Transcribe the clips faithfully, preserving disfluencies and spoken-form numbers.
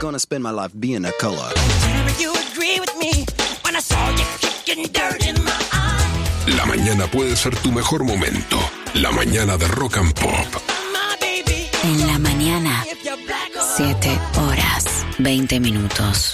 gonna spend my life being a color. La mañana puede ser tu mejor momento. La mañana de Rock and Pop. En la mañana, siete horas, veinte minutos.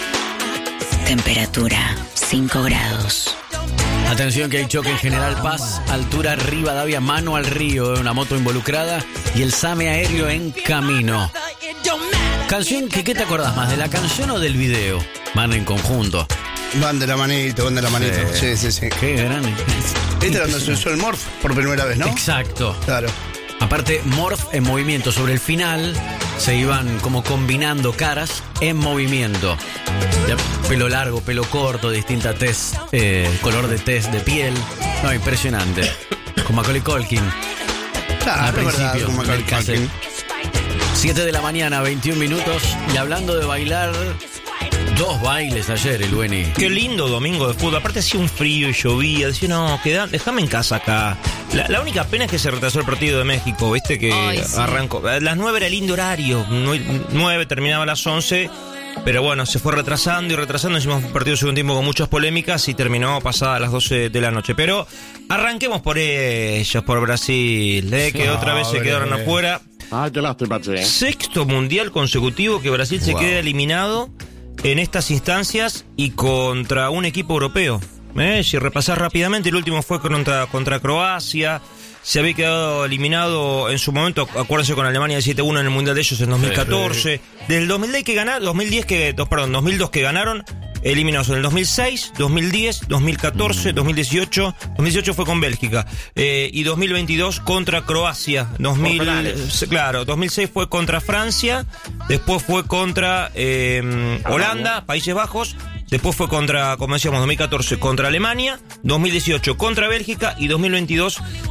Temperatura, cinco grados. Atención que hay choque en General Paz, altura Rivadavia, mano al río, una moto involucrada y el SAME aéreo en camino. Canción que, ¿qué te acordás más? ¿De la canción o del video? Van en conjunto. Van de la manito, van de la manito. Sí, sí, sí. Qué gran. Este era donde se usó el morph por primera vez, ¿no? Exacto. Claro. Aparte, morph en movimiento. Sobre el final se iban como combinando caras en movimiento. Ya, pelo largo, pelo corto, distinta tez, eh, color de tez de piel. No, impresionante. Con Macaulay Culkin. Claro, al es verdad, principio con Macaulay del cassette. Culkin. siete de la mañana, veintiún minutos. Y hablando de bailar, dos bailes ayer, el Bueni. Qué lindo domingo de fútbol. Aparte hacía un frío y llovía. Decía, no, queda, déjame en casa acá. La, la única pena es que se retrasó el partido de México, ¿viste? Que Ay, sí. arrancó. A las nueve era el lindo horario. nueve terminaba a las once. Pero bueno, se fue retrasando y retrasando. Hicimos un partido de segundo tiempo con muchas polémicas y terminó pasada a las doce de la noche. Pero arranquemos por ellos, por Brasil, ¿eh? Que No, otra vez se hombre. quedaron afuera. Ah, qué lástima, che. Sexto mundial consecutivo que Brasil se Wow. queda eliminado en estas instancias y contra un equipo europeo. ¿Eh? Si repasás rápidamente, el último fue contra, contra Croacia. Se había quedado eliminado en su momento, acuérdense, con Alemania de siete uno en el Mundial de ellos en dos mil catorce. Del dos mil diez que ganaron, dos mil diez que, dos, perdón, dos mil dos que ganaron, eliminados en el dos mil seis, dos mil diez, dos mil catorce, dos mil dieciocho. dos mil dieciocho fue con Bélgica. Eh, y dos mil veintidós contra Croacia. dos mil, penales. eh, claro, dos mil seis fue contra Francia. Después fue contra eh, Holanda, Países Bajos. Después fue contra, como decíamos, dos mil catorce contra Alemania. dos mil dieciocho contra Bélgica. Y dos mil veintidós